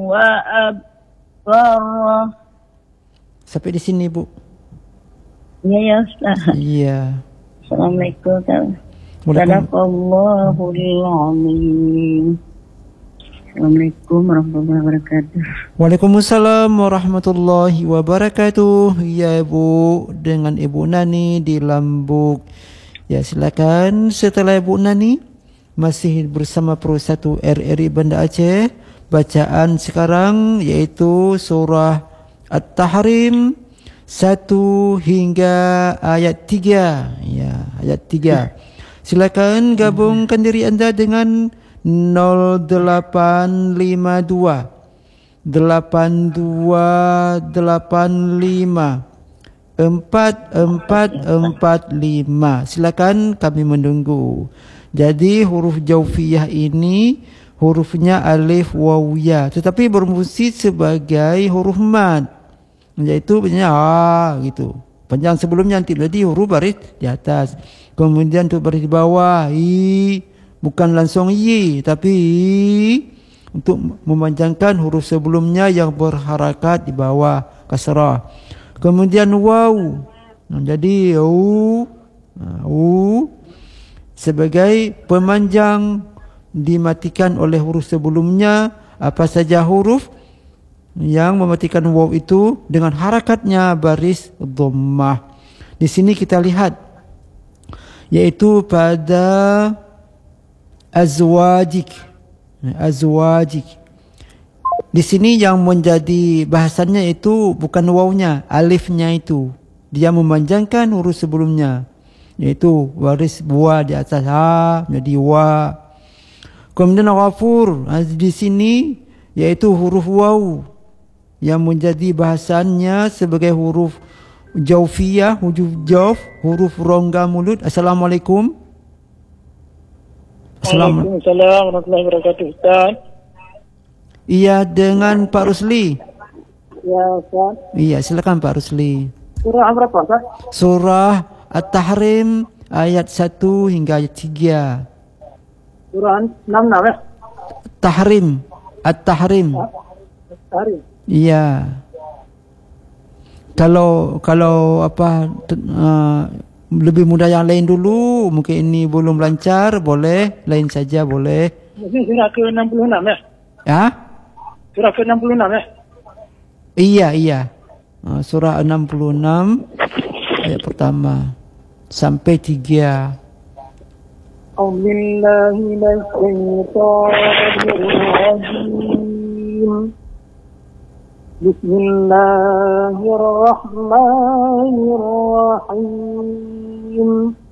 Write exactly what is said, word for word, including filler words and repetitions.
وأبصر. Sampai di sini, Bu. Ya, ya, Ustaz. Iya. Assalamualaikum. Waalaikum- Sadaqallahul azim. Assalamualaikum warahmatullahi wabarakatuh. Waalaikumsalam warahmatullahi wabarakatuh. Ya, Ibu, dengan Ibu Nani di Lambuk. Ya, silakan. Setelah Ibu Nani masih bersama Pro satu R R I Banda Aceh. Bacaan sekarang yaitu surah At-Tahrim satu hingga ayat tiga. Ya, ayat tiga. Silakan gabungkan diri anda dengan nol delapan lima dua delapan dua delapan lima empat empat empat lima. Silakan, kami menunggu. Jadi huruf jaufiyah ini hurufnya alif waw ya, tetapi berfungsi sebagai huruf mad. Iaitu panjangnya A gitu. Panjang sebelumnya nanti berarti huruf baris di atas. Kemudian untuk baris di bawah I, bukan langsung Y, tapi I untuk memanjangkan huruf sebelumnya yang berharakat di bawah kasrah. Kemudian waw. Jadi U, U sebagai pemanjang dimatikan oleh huruf sebelumnya. Apa saja huruf yang mematikan waw itu dengan harakatnya baris dhammah. Di sini kita lihat yaitu pada azwajik. Azwajik. Di sini yang menjadi bahasannya itu bukan wawnya, alifnya itu. Dia memanjangkan huruf sebelumnya, yaitu baris buah di atas ha menjadi wa. Kemudian ghafur di sini yaitu huruf waw yang menjadi bahasannya sebagai huruf jaufiyah, huruf jauf, huruf rongga mulut. Assalamualaikum. Assalamualaikum warahmatullahi wabarakatuh, Ustaz. Iya, dengan Pak Rusli. Ya, Ustaz. Iya, silakan Pak Rusli. Surah berapa, Ustaz? Surah At-Tahrim ayat satu hingga ayat tiga. Surah enam enam ya? Tahrim, At-Tahrim. Tahrim. Iya. Kalau kalau apa uh, lebih mudah yang lain dulu, mungkin ini belum lancar, boleh lain saja boleh. Ini surah ke enam puluh enam ya? Ya? Surah ke enam puluh enam ya? Iya, iya. Uh, surah enam puluh enam ayat pertama sampai tiga. A'udzubillahi minasyaitonir rajim. Bismillahirrahmanirrahim.